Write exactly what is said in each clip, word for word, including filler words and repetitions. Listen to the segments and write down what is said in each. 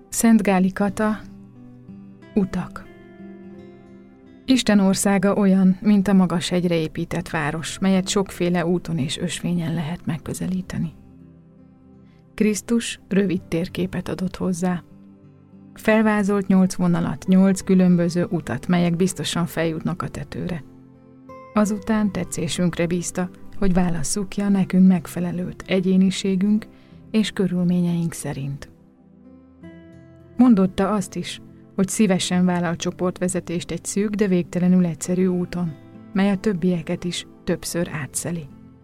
Szent Gáli Kata, utak. Isten országa olyan, mint a magas hegyre épített város, melyet sokféle úton és ösvényen lehet megközelíteni. Krisztus rövid térképet adott hozzá. Felvázolt nyolc vonalat, nyolc különböző utat, melyek biztosan feljutnak a tetőre. Azután tetszésünkre bízta, hogy válasszuk ki a nekünk megfelelőt egyéniségünk és körülményeink szerint. Mondotta azt is, hogy szívesen vállal csoportvezetést egy szűk, de végtelenül egyszerű úton, mely a többieket is többször átszeli.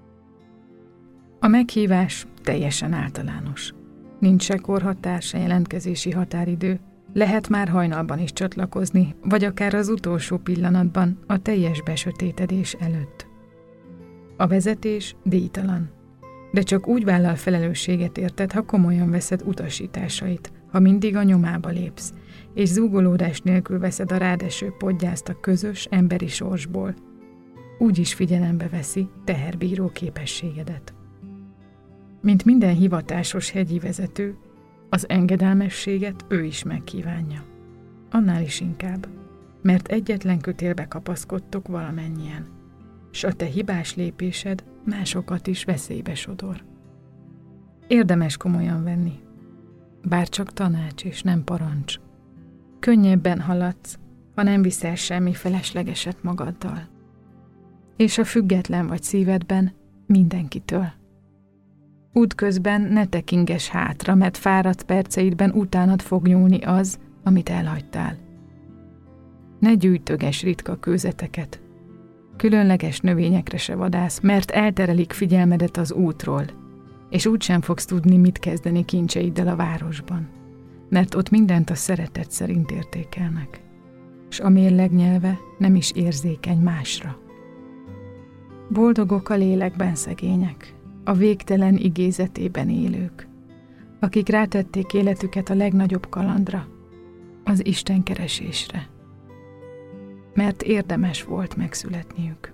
A meghívás teljesen általános. Nincs se korhatár, se jelentkezési határidő, lehet már hajnalban is csatlakozni, vagy akár az utolsó pillanatban, a teljes besötétedés előtt. A vezetés díjtalan, de csak úgy vállal felelősséget érted, ha komolyan veszed utasításait, ha mindig a nyomába lépsz, és zúgolódás nélkül veszed a rád eső podgyászt a közös emberi sorsból. Úgy is figyelembe veszi teherbíró képességedet. Mint minden hivatásos hegyi vezető, az engedelmességet ő is megkívánja. Annál is inkább, mert egyetlen kötélbe kapaszkodtok valamennyien, s a te hibás lépésed másokat is veszélybe sodor. Érdemes komolyan venni, bár csak tanács és nem parancs. Könnyebben haladsz, ha nem viszel semmi feleslegeset magaddal. És a független vagy szívedben mindenkitől. Útközben ne tekinges hátra, mert fáradt perceidben utánad fog nyúlni az, amit elhagytál. Ne gyűjtöges ritka kőzeteket. Különleges növényekre se vadász, mert elterelik figyelmedet az útról, és úgysem fogsz tudni, mit kezdeni kincseiddel a városban, mert ott mindent a szeretet szerint értékelnek, s a mérleg nyelve nem is érzékeny másra. Boldogok a lélekben szegények, a végtelen igézetében élők, akik rátették életüket a legnagyobb kalandra, az Isten keresésre, mert érdemes volt megszületniük.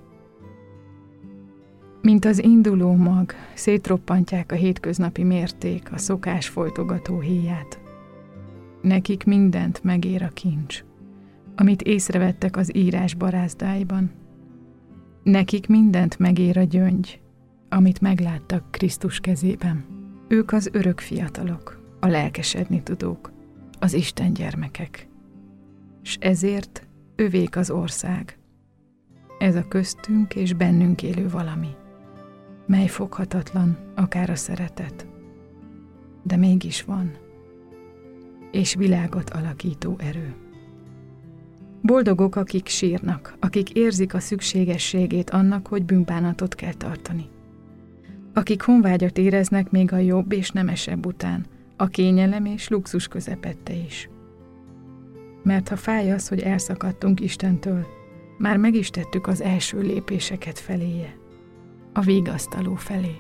Mint az induló mag, szétroppantják a hétköznapi mérték, a szokás folytogató héját. Nekik mindent megér a kincs, amit észrevettek az írás barázdáiban. Nekik mindent megér a gyöngy, amit megláttak Krisztus kezében. Ők az örök fiatalok, a lelkesedni tudók, az Isten gyermekek. S ezért övék az ország. Ez a köztünk és bennünk élő valami, mely foghatatlan, akár a szeretet. De mégis van, és világot alakító erő. Boldogok, akik sírnak, akik érzik a szükségességét annak, hogy bűnbánatot kell tartani. Akik honvágyat éreznek még a jobb és nemesebb után, a kényelem és luxus közepette is. Mert ha fáj az, hogy elszakadtunk Istentől, már meg is tettük az első lépéseket feléje, a vigasztaló felé.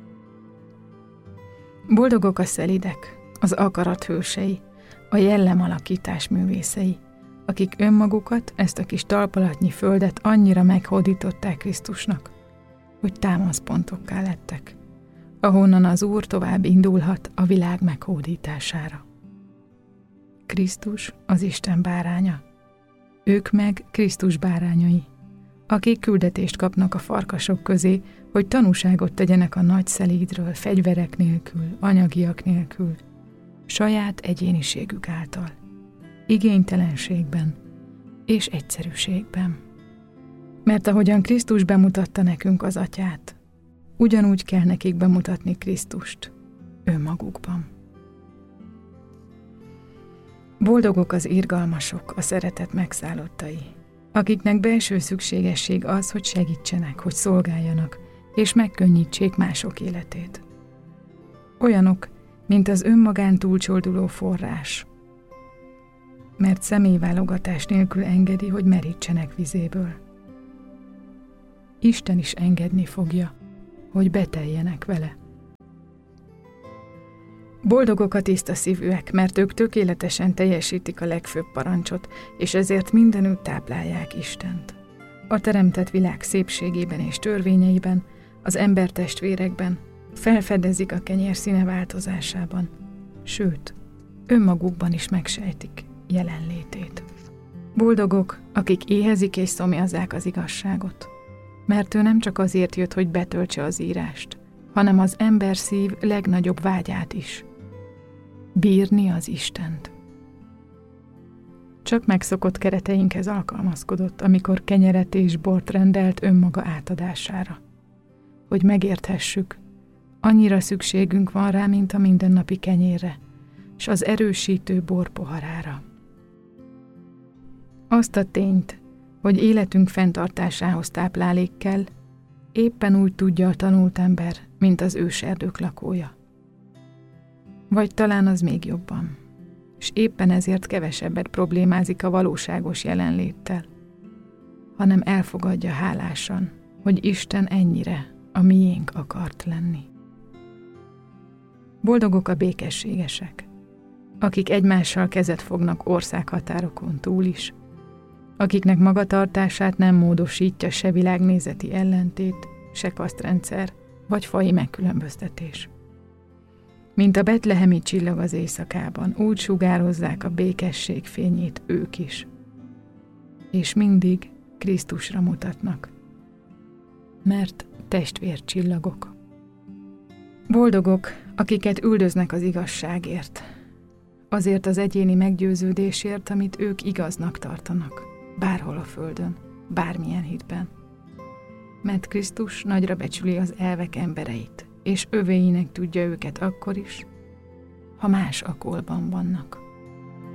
Boldogok a szelidek, az akarat hősei, a jellemalakítás művészei, akik önmagukat, ezt a kis talpalatnyi földet annyira meghódították Krisztusnak, hogy támaszpontokká lettek, ahonnan az Úr tovább indulhat a világ meghódítására. Krisztus az Isten báránya, ők meg Krisztus bárányai, akik küldetést kapnak a farkasok közé, hogy tanúságot tegyenek a nagy szelídről, fegyverek nélkül, anyagiak nélkül, saját egyéniségük által, igénytelenségben és egyszerűségben. Mert ahogyan Krisztus bemutatta nekünk az Atyát, ugyanúgy kell nekik bemutatni Krisztust önmagukban. Boldogok az irgalmasok, a szeretet megszállottai, akiknek belső szükségesség az, hogy segítsenek, hogy szolgáljanak, és megkönnyítsék mások életét. Olyanok, mint az önmagán túlcsolduló forrás, mert személyválogatás nélkül engedi, hogy merítsenek vizéből. Isten is engedni fogja, hogy beteljenek vele. Boldogok a tiszta szívűek, mert ők tökéletesen teljesítik a legfőbb parancsot, és ezért mindenütt táplálják Istent. A teremtett világ szépségében és törvényeiben, az embertestvérekben, felfedezik a kenyér színe változásában, sőt, önmagukban is megsejtik jelenlétét. Boldogok, akik éhezik és szomjazzák az igazságot, mert ő nem csak azért jött, hogy betöltse az írást, hanem az ember szív legnagyobb vágyát is. Bírni az Istent. Csak megszokott kereteinkhez alkalmazkodott, amikor kenyeret és bort rendelt önmaga átadására. Hogy megérthessük, annyira szükségünk van rá, mint a mindennapi kenyérre, s az erősítő bor poharára. Azt a tényt, hogy életünk fenntartásához táplálék kell, éppen úgy tudja a tanult ember, mint az őserdők lakója. Vagy talán az még jobban, és éppen ezért kevesebbet problémázik a valóságos jelenléttel, hanem elfogadja hálásan, hogy Isten ennyire a miénk akart lenni. Boldogok a békességesek, akik egymással kezet fognak országhatárokon túl is, akiknek magatartását nem módosítja se világnézeti ellentét, se kasztrendszer, vagy faji megkülönböztetés. Mint a betlehemi csillag az éjszakában, úgy sugározzák a békesség fényét ők is. És mindig Krisztusra mutatnak, mert testvércsillagok. Boldogok, akiket üldöznek az igazságért, azért az egyéni meggyőződésért, amit ők igaznak tartanak, bárhol a földön, bármilyen hitben. Mert Krisztus nagyra becsüli az elvek embereit, és övéinek tudja őket akkor is, ha más akolban vannak.